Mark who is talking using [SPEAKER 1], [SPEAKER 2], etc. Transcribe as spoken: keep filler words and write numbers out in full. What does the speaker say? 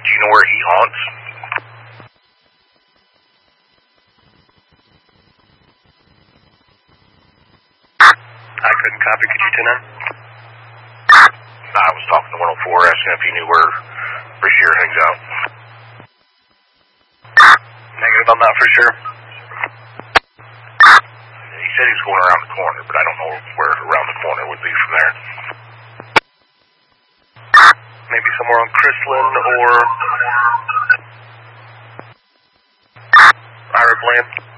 [SPEAKER 1] Do you know where he haunts? I couldn't copy. Could you tune in? I was talking to one oh four, asking if he knew where Brashear hangs out. Negative on that for sure. He said he was going around the corner, but I don't know where around the corner would be from there. Maybe somewhere on Chrisland or Ira Bland.